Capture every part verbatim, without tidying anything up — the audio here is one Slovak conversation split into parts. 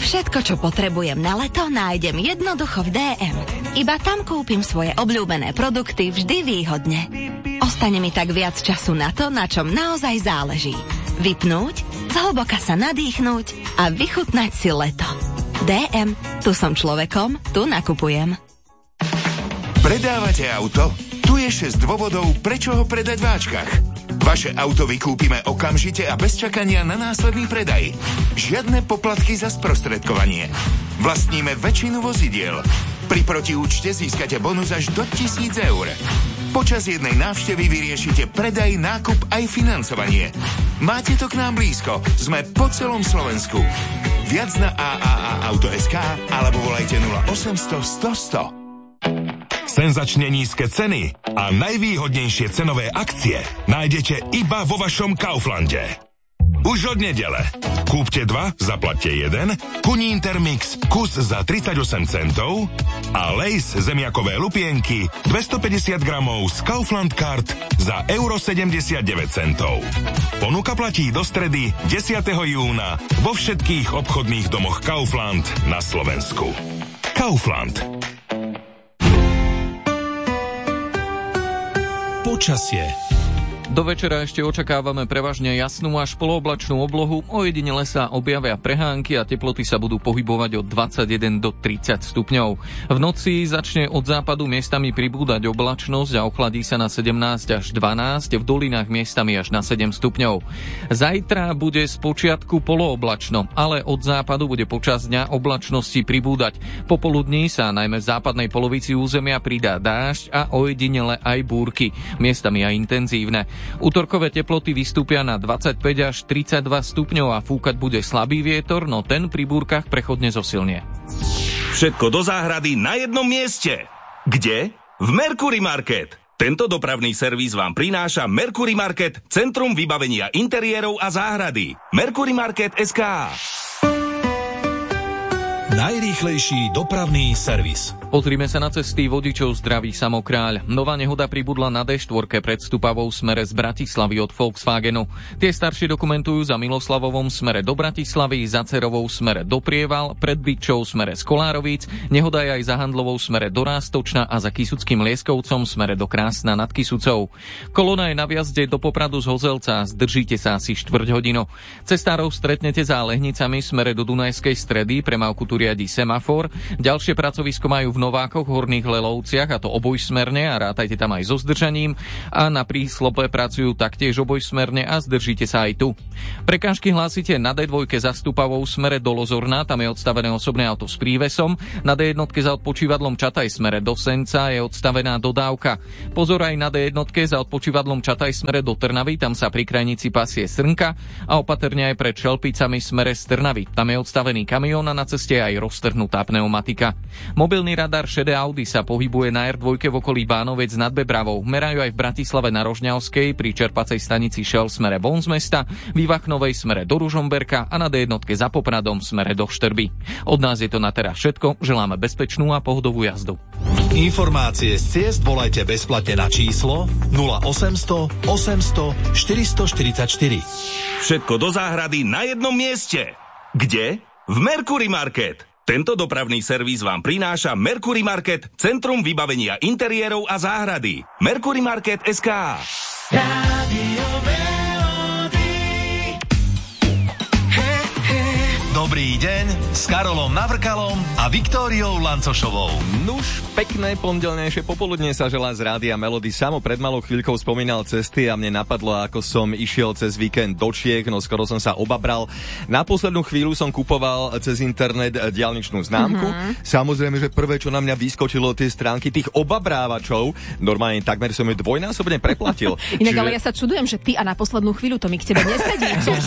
Všetko, čo potrebujem na leto, nájdem jednoducho v dé em. Iba tam kúpim svoje obľúbené produkty vždy výhodne. Ostane mi tak viac času na to, na čom naozaj záleží. Vypnúť, zhlboka sa nadýchnúť a vychutnať si leto. dé em. Tu som človekom, tu nakupujem. Predávate auto? Tu je šesť dôvodov, prečo ho predať v Ačkach. Vaše auto vykúpime okamžite a bez čakania na následný predaj. Žiadne poplatky za sprostredkovanie. Vlastníme väčšinu vozidiel. Pri protiúčte získate bonus až do tisíc eur. Počas jednej návštevy vyriešite predaj, nákup aj financovanie. Máte to k nám blízko. Sme po celom Slovensku. Viac na á á á auto bodka es ká alebo volajte nula osemsto sto sto. Senzačne nízke ceny a najvýhodnejšie cenové akcie nájdete iba vo vašom Kauflande. Už od nedele. Kúpte dva, zaplatte jeden, Kunín Intermix kus za tridsaťosem centov a Lays zemiakové lupienky dvestopäťdesiat gramov z Kaufland Card za euro sedemdesiatdeväť centov. Ponuka platí do stredy desiateho júna vo všetkých obchodných domoch Kaufland na Slovensku. Kaufland. Počasie. Do večera ešte očakávame prevažne jasnú až polooblačnú oblohu, ojedinele sa objavia prehánky a teploty sa budú pohybovať od dvadsaťjeden do tridsať stupňov. V noci začne od západu miestami pribúdať oblačnosť a ochladí sa na sedemnásť až dvanásť, v dolinách miestami až na sedem stupňov. Zajtra bude spočiatku polooblačno, ale od západu bude počas dňa oblačnosti pribúdať. Popoludní sa najmä v západnej polovici územia pridá dážď a ojedinele aj búrky, miestami aj intenzívne. Utorkové teploty vystúpia na dvadsaťpäť až tridsaťdva stupňov a fúkať bude slabý vietor, no ten pri búrkach prechodne zosilnie. Všetko do záhrady na jednom mieste. Kde? V Mercury Market. Tento dopravný servis vám prináša Mercury Market, centrum vybavenia interiérov a záhrady. Mercury Market bodka es ká. Najrýchlejší dopravný servis. Pozrime sa na cesty, vodičov zdraví Samokráľ. Nová nehoda pribudla na dé štyri pred Stupavou smere z Bratislavy od Volkswagenu. Tie staršie dokumentujú za Miloslavovom smere do Bratislavy, za Cerovou smere do Prieval, pred Byčou smere z Kolárovíc, nehoda je aj za Handlovou smere do Rástočna a za Kysuckým Lieskovcom smere do Krásna nad Kysucou. Kolona je na viazde do Popradu z Hozelca, zdržíte sa asi štvrť hodinu. Cestárov stretnete za Lehnicami smere do Dunajskej Stredy, premávku tu riadi semafor. Ďalšie pracovisko majú v Novákoch, Horných Lelovciach, a to obojsmerne, a rátajte tam aj so zdržaním. A na Príslope pracujú taktiež obojsmerne a zdržíte sa aj tu. Prekážky hlásite na dé dva za Stupavou smere do Lozorna, tam je odstavené osobné auto s prívesom. Na dé jedna za odpočívadlom Čataj smere do Senca je odstavená dodávka. Pozor aj na dé jedna za odpočívadlom Čataj smere do Trnavy, tam sa pri krajnici pasie Srnka, a opatrne aj pred Šelpicami smere z Trnavy. Tam je odstavený kamión a na ceste aj roztrhnutá pneumatika. Mobilný radar šedé Audi sa pohybuje na er dva v okolí Bánovec nad Bebravou. Merajú aj v Bratislave na Rožňavskej pri čerpacej stanici Shell smere von z mesta, Vývachnovej smere do Ružomberka a na dé jedna za Popradom smere do Štrby. Od nás je to na teraz všetko. Želáme bezpečnú a pohodovú jazdu. Informácie z ciest volajte bezplatne na číslo nula osemsto osemsto štyristoštyridsaťštyri. Všetko do záhrady na jednom mieste. Kde? V Mercury Market. Tento dopravný servis vám prináša Mercury Market, centrum vybavenia interiérov a záhrady. Mercury Market bodka es ká. Dobrý deň s Karolom Navrkalom a Viktóriou Lancošovou. Nuž, pekné pondelnejšie popoludne sa želá z Rádia Melody. Samo pred malou chvíľkou spomínal cesty a mne napadlo, ako som išiel cez víkend do Čiech, no skoro som sa obabral. Na poslednú chvíľu som kupoval cez internet diaľničnú známku. Mm-hmm. Samozrejme, že prvé, čo na mňa vyskočilo, tie stránky tých obabrávačov, normálne takmer som ju dvojnásobne preplatil. Inak, Čiže... ale ja sa čudujem, že ty a na poslednú chvíľu to mi k tebe nesedí.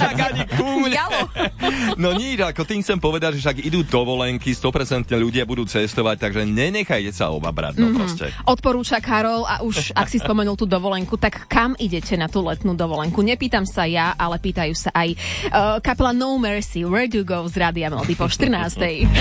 No nič, ako tým chcem povedať, že však idú dovolenky, sto percent ľudia budú cestovať, takže nenechajte sa obabrať, no mm-hmm. proste. Odporúča Karol, a už ak si spomenul tú dovolenku, tak kam idete na tú letnú dovolenku? Nepýtam sa ja, ale pýtajú sa aj uh, kapela No Mercy, Where Do You Go z Rádia Melody po štrnástej.